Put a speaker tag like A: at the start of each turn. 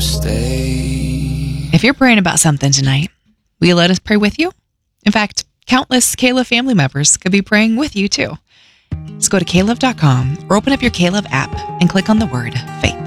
A: stay.
B: If you're praying about something tonight, will you let us pray with you? In fact, countless K-Love family members could be praying with you too. Just go to klove.com or open up your K-Love app and click on the word faith.